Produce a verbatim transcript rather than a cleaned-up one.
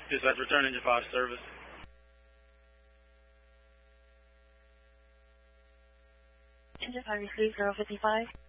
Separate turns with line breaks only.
Dispatch, return engine five service.
Engine five received zero fifty-five.